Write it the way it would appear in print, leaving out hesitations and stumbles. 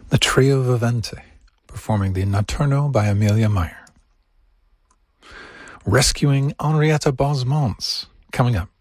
The Trio Vivente, performing the Notturno by Amelia Meyer. Rescuing Henrietta Bosmans, coming up